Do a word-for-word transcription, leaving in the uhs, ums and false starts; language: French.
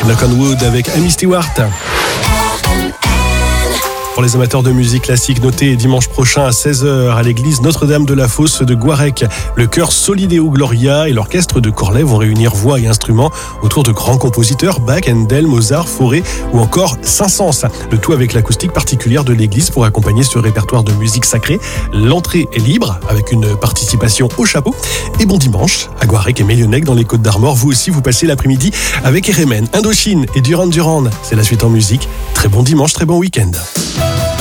Knock on Wood avec Amy Stewart. Pour les amateurs de musique classique, notez dimanche prochain à seize heures à l'église Notre-Dame de la Fosse de Guarec. Le chœur Solideo Gloria et l'orchestre de Corlay vont réunir voix et instruments autour de grands compositeurs Bach, Handel, Mozart, Fauré ou encore Saint-Saëns. Le tout avec l'acoustique particulière de l'église pour accompagner ce répertoire de musique sacrée. L'entrée est libre avec une participation au chapeau. Et bon dimanche à Guarec et Mélionnec dans les Côtes d'Armor. Vous aussi, vous passez l'après-midi avec R M N, Indochine et Duran Duran. C'est la suite en musique. Très bon dimanche, très bon week-end.